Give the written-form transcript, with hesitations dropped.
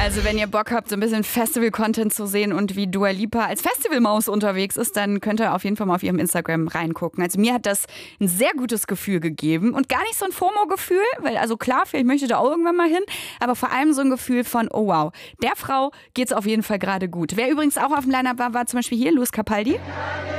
Also wenn ihr Bock habt, so ein bisschen Festival-Content zu sehen und wie Dua Lipa als Festivalmaus unterwegs ist, dann könnt ihr auf jeden Fall mal auf ihrem Instagram reingucken. Also mir hat das ein sehr gutes Gefühl gegeben und gar nicht so ein FOMO-Gefühl, weil also klar, vielleicht möchte ich da auch irgendwann mal hin, aber vor allem so ein Gefühl von, oh wow, der Frau geht's auf jeden Fall gerade gut. Wer übrigens auch auf dem Line-Up war zum Beispiel hier Luz Capaldi.